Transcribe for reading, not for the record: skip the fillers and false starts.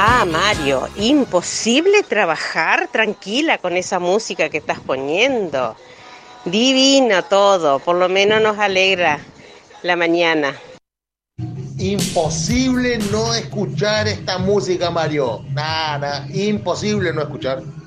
Ah, Mario, imposible trabajar tranquila con esa música que estás poniendo. Divino todo, por lo menos nos alegra la mañana. Imposible no escuchar esta música, Mario. Nada, imposible no escuchar.